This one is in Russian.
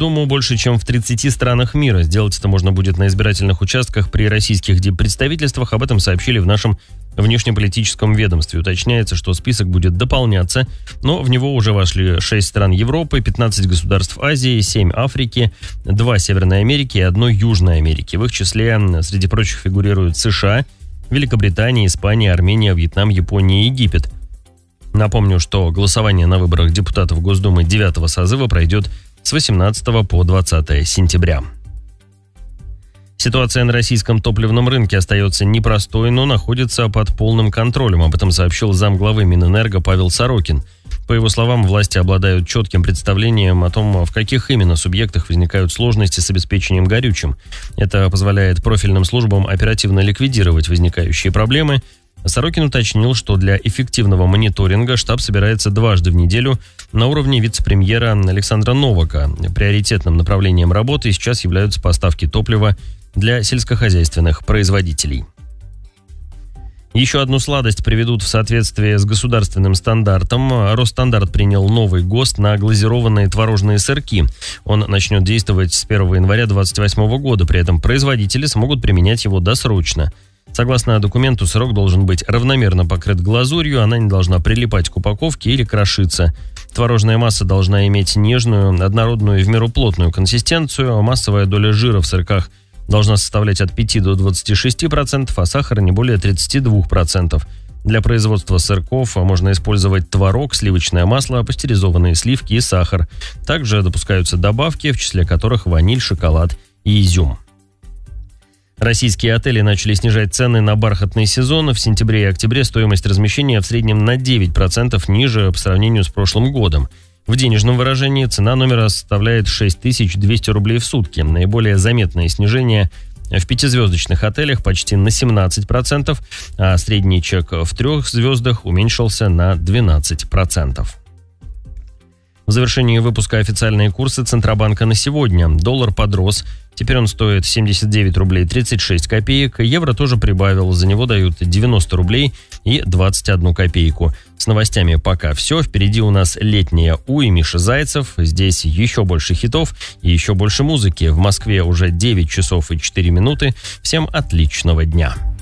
Госдуму больше, чем в 30 странах мира. Сделать это можно будет на избирательных участках при российских диппредставительствах. Об этом сообщили в нашем внешнеполитическом ведомстве. Уточняется, что список будет дополняться, но в него уже вошли 6 стран Европы, 15 государств Азии, 7 Африки, 2 Северной Америки и 1 Южной Америки. В их числе, среди прочих, фигурируют США, Великобритания, Испания, Армения, Вьетнам, Япония и Египет. Напомню, что голосование на выборах депутатов Госдумы 9-го созыва пройдет с 18 по 20 сентября. Ситуация на российском топливном рынке остается непростой, но находится под полным контролем. Об этом сообщил замглавы Минэнерго Павел Сорокин. По его словам, власти обладают четким представлением о том, в каких именно субъектах возникают сложности с обеспечением горючим. Это позволяет профильным службам оперативно ликвидировать возникающие проблемы. Сорокин уточнил, что для эффективного мониторинга штаб собирается дважды в неделю на уровне вице-премьера Александра Новака. Приоритетным направлением работы сейчас являются поставки топлива для сельскохозяйственных производителей. Еще одну сладость приведут в соответствие с государственным стандартом. Росстандарт принял новый ГОСТ на глазированные творожные сырки. Он начнет действовать с 1 января 2028 года. При этом производители смогут применять его досрочно. Согласно документу, сырок должен быть равномерно покрыт глазурью, она не должна прилипать к упаковке или крошиться. Творожная масса должна иметь нежную, однородную и в меру плотную консистенцию. Массовая доля жира в сырках должна составлять от 5 до 26%, а сахара не более 32%. Для производства сырков можно использовать творог, сливочное масло, пастеризованные сливки и сахар. Также допускаются добавки, в числе которых ваниль, шоколад и изюм. Российские отели начали снижать цены на бархатный сезон. В сентябре и октябре стоимость размещения в среднем на 9% ниже по сравнению с прошлым годом. В денежном выражении цена номера составляет 6200 рублей в сутки. Наиболее заметное снижение в 5-звездочных отелях почти на 17%, а средний чек в 3 звездах уменьшился на 12%. В завершении выпуска официальные курсы Центробанка на сегодня. Доллар подрос. Теперь он стоит 79 рублей 36 копеек. Евро тоже прибавил. За него дают 90 рублей и 21 копейку. С новостями пока все. Впереди у нас летняя У и Миша Зайцев. Здесь еще больше хитов и еще больше музыки. В Москве уже 9 часов и 4 минуты. Всем отличного дня.